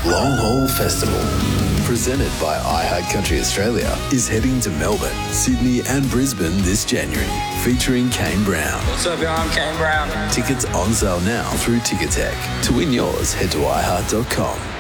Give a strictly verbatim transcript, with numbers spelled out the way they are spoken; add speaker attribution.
Speaker 1: Long Haul Festival, presented by iHeart Country Australia, is heading to Melbourne, Sydney and Brisbane this January, featuring Kane Brown.
Speaker 2: What's up, y'all? I'm Kane Brown.
Speaker 1: Tickets on sale now through Ticketek. To win yours, head to i heart dot com.